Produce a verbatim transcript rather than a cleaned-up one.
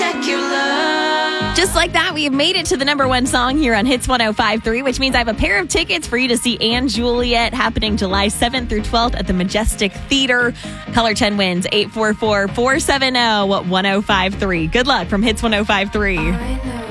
Just like that, we have made it to the number one song here on Hits one oh five point three, which means I have a pair of tickets for you to see Anne Juliet happening July seventh through twelfth at the Majestic Theater. Caller ten wins, eight four four, four seven zero, one oh five three. Good luck from Hits one oh five point three.